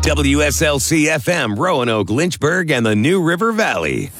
WSLC-FM, Roanoke, Lynchburg, and the New River Valley.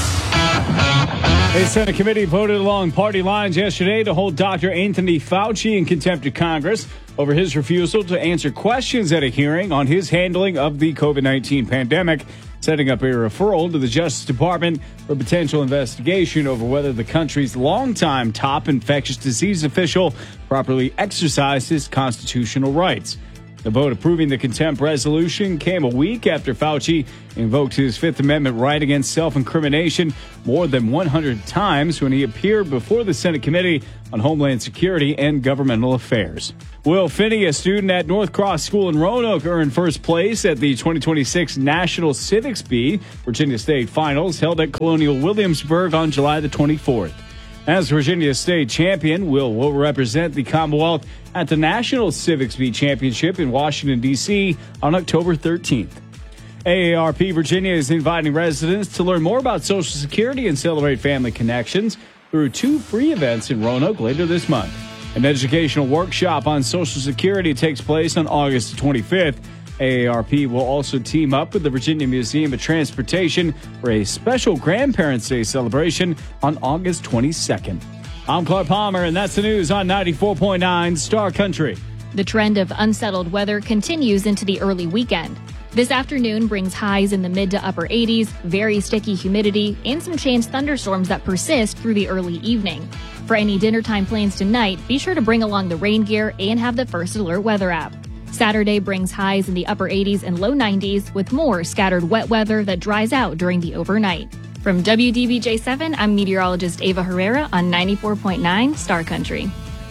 A Senate committee voted along party lines yesterday to hold Dr. Anthony Fauci in contempt of Congress over his refusal to answer questions at a hearing on his handling of the COVID-19 pandemic, setting up a referral to the Justice Department for potential investigation over whether the country's longtime top infectious disease official properly exercised his constitutional rights. The vote approving the contempt resolution came a week after Fauci invoked his Fifth Amendment right against self-incrimination more than 100 times when he appeared before the Senate Committee on Homeland Security and Governmental Affairs. Will Finney, a student at North Cross School in Roanoke, earned first place at the 2026 National Civics Bee Virginia State Finals held at Colonial Williamsburg on July the 24th. As Virginia State champion, Will represent the Commonwealth at the National Civics Bee Championship in Washington, D.C. on October 13th. AARP Virginia is inviting residents to learn more about Social Security and celebrate family connections through 2 free events in Roanoke later this month. An educational workshop on Social Security takes place on August 25th. AARP will also team up with the Virginia Museum of Transportation for a special Grandparents' Day celebration on August 22nd. I'm Clark Palmer, and that's the news on 94.9 Star Country. The trend of unsettled weather continues into the early weekend. This afternoon brings highs in the mid to upper 80s, very sticky humidity, and some chance thunderstorms that persist through the early evening. For any dinnertime plans tonight, be sure to bring along the rain gear and have the First Alert weather app. Saturday brings highs in the upper 80s and low 90s with more scattered wet weather that dries out during the overnight. From WDBJ7, I'm meteorologist Ava Herrera on 94.9 Star Country.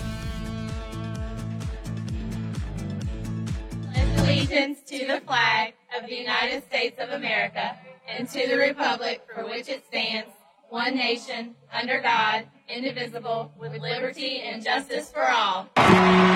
Pledge allegiance to the flag of the United States of America and to the republic for which it stands, one nation, under God, indivisible, with liberty and justice for all.